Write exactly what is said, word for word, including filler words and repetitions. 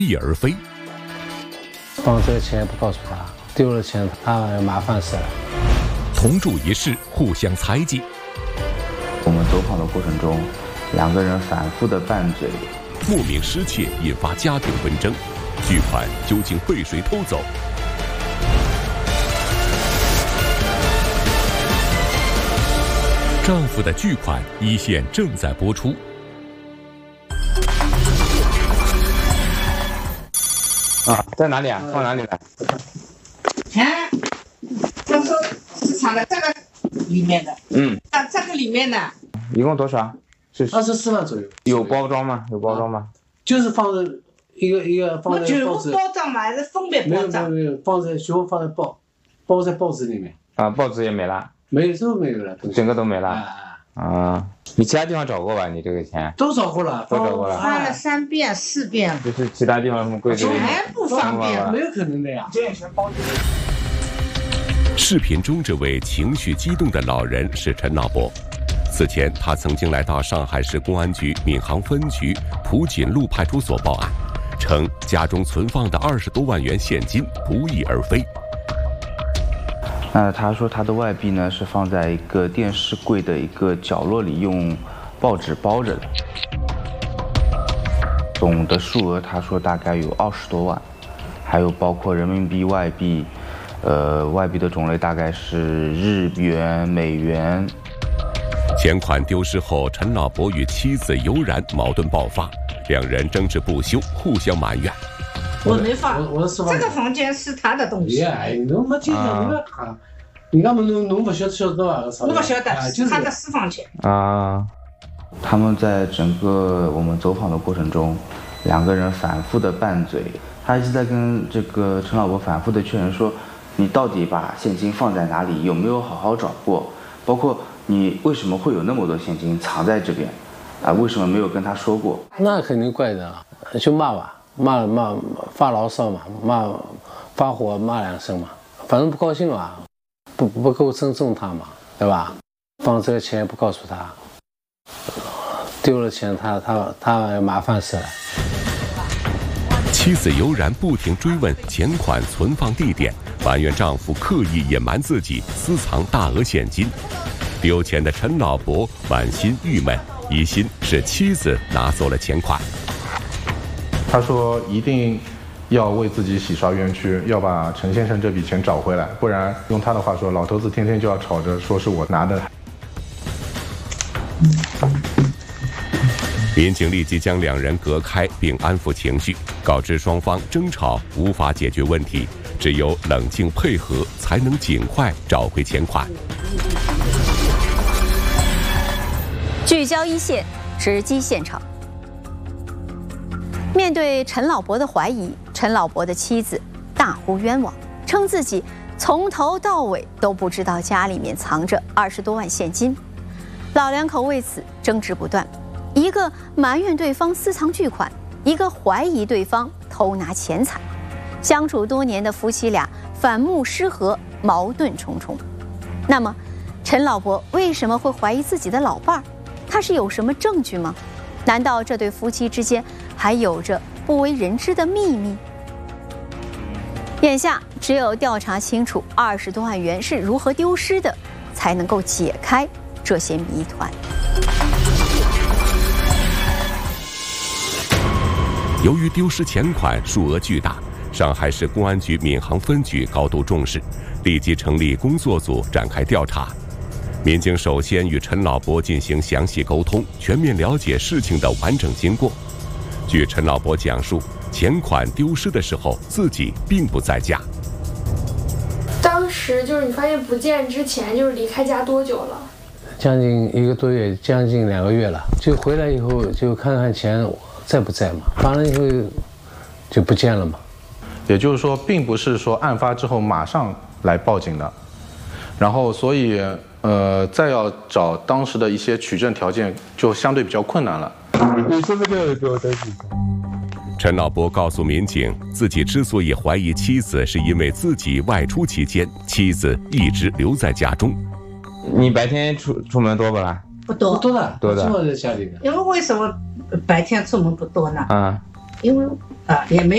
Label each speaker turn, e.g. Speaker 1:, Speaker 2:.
Speaker 1: 翼而飞。
Speaker 2: 放这个钱也不告诉他，丢了钱他麻烦死了。
Speaker 1: 同住一室，互相猜忌。
Speaker 3: 我们走访的过程中，两个人反复的拌嘴，
Speaker 1: 莫名失窃引发家庭纷争，巨款究竟被谁偷走？丈夫的巨款一线正在播出。
Speaker 3: 啊，在哪里啊？放哪里了？
Speaker 4: 哎，他说市场的这个里面的，
Speaker 3: 嗯，
Speaker 4: 啊，这个里面的，
Speaker 3: 一共多少？是
Speaker 2: 二十四万左右。
Speaker 3: 有包装吗？有包装吗？
Speaker 2: 就是放在一个一个放
Speaker 4: 我全部
Speaker 2: 在报纸，
Speaker 4: 包装嘛，还是分别
Speaker 2: 没有没有
Speaker 4: 包装？
Speaker 2: 没有，放在全部放在报，包在报纸里面。
Speaker 3: 啊，报纸也没了，
Speaker 2: 没有都没有了，
Speaker 3: 整个都没了。
Speaker 2: 啊，
Speaker 3: 啊，你其他地方找过吧？你这个钱
Speaker 2: 都找过了，
Speaker 3: 都找过了
Speaker 4: 翻了三遍四遍，
Speaker 3: 就是其他地方什么柜子里
Speaker 4: 全部方便。
Speaker 2: 没有可能的呀。
Speaker 1: 视频中这位情绪激动的老人是陈老伯。此前，他曾经来到上海市公安局闵行分局蒲锦路派出所报案，称家中存放的二十多万元现金不翼而飞。
Speaker 3: 那他说他的外币呢是放在一个电视柜的一个角落里，用报纸包着的。总的数额他说大概有二十多万，还有包括人民币、外币，呃，外币的种类大概是日元、美元。
Speaker 1: 钱款丢失后，陈老伯与妻子尤然矛盾爆发，两人争执不休，互相埋怨。
Speaker 4: 我没放，
Speaker 2: 我我是放
Speaker 4: 这个房间是他的东西。
Speaker 2: 哎，侬没听讲，侬啊，人家们侬侬不晓得晓得伐？
Speaker 4: 我不晓得
Speaker 2: 啊就是
Speaker 4: 是他的私房钱。
Speaker 3: 啊，他们在整个我们走访的过程中，两个人反复的拌嘴，他一直在跟这个陈老伯反复的确认说，你到底把现金放在哪里？有没有好好找过？包括你为什么会有那么多现金藏在这边？啊，为什么没有跟他说过？
Speaker 2: 那肯定怪的啊，就骂吧，骂骂发牢骚嘛，骂发火骂两声嘛，反正不高兴嘛，不不够尊重他嘛，对吧？放这个钱也不告诉他，丢了钱他他他麻烦死了。
Speaker 1: 妻子尤然不停追问钱款存放地点，埋怨丈夫刻意隐瞒自己私藏大额现金。丢钱的陈老伯满心郁闷，疑心是妻子拿走了钱款。
Speaker 5: 他说一定要为自己洗刷冤屈，要把陈先生这笔钱找回来，不然用他的话说，老头子天天就要吵着说是我拿的。
Speaker 1: 民警立即将两人隔开并安抚情绪，告知双方争吵无法解决问题，只有冷静配合才能尽快找回钱款。
Speaker 6: 聚焦一线，直击现场。面对陈老伯的怀疑，陈老伯的妻子大呼冤枉，称自己从头到尾都不知道家里面藏着二十多万现金。老两口为此争执不断，一个埋怨对方私藏巨款，一个怀疑对方偷拿钱财。相处多年的夫妻俩反目失和，矛盾重重。那么，陈老伯为什么会怀疑自己的老伴儿？他是有什么证据吗？难道这对夫妻之间还有着不为人知的秘密？眼下只有调查清楚二十多万元是如何丢失的，才能够解开这些谜团。
Speaker 1: 由于丢失钱款数额巨大，上海市公安局闵行分局高度重视，立即成立工作组展开调查。民警首先与陈老伯进行详细沟通，全面了解事情的完整经过。据陈老伯讲述，钱款丢失的时候自己并不在家。
Speaker 7: 当时就是你发现不见之前，就是离开家多久了？
Speaker 2: 将近一个多月，将近两个月了。就回来以后就看看钱在不在嘛，完了以后就不见了嘛。
Speaker 5: 也就是说，并不是说案发之后马上来报警的，然后所以呃，再要找当时的一些取证条件就相对比较困难了。
Speaker 8: 你是不是给我登记？
Speaker 1: 陈老伯告诉民警，自己之所以怀疑妻子，是因为自己外出期间，妻子一直留在家中。
Speaker 3: 你白天出出门多不啦？
Speaker 4: 不多，
Speaker 2: 多的，
Speaker 3: 多的，
Speaker 2: 就在家里的。
Speaker 4: 因为为什么白天出门不多呢？
Speaker 3: 啊，
Speaker 4: 因为啊也没